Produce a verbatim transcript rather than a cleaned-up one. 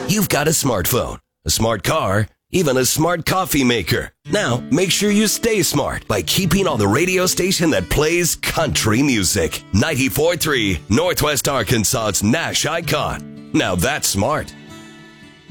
You've got a smartphone, a smart car, even a smart coffee maker. Now, make sure you stay smart by keeping on the radio station that plays country music. ninety-four point three, Northwest Arkansas's Nash icon. Now that's smart.